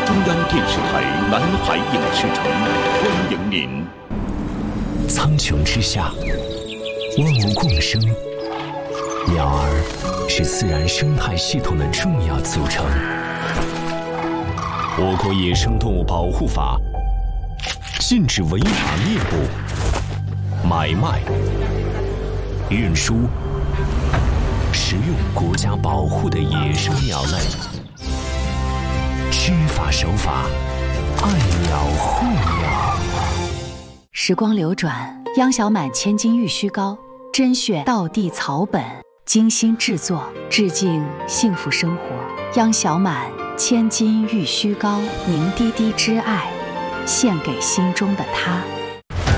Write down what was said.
中央电视台南海影视城欢迎您。 苍穹之下，万物共生，鸟儿是自然生态系统的重要组成。我国野生动物保护法禁止违法猎捕、买卖、运输、食用国家保护的野生鸟类。知法守法，爱鸟护鸟。 时光流转，央小满千金玉虚膏，甄选道地草本，精心制作，致敬幸福生活。央小满千金玉虚膏，凝滴滴之爱，献给心中的他。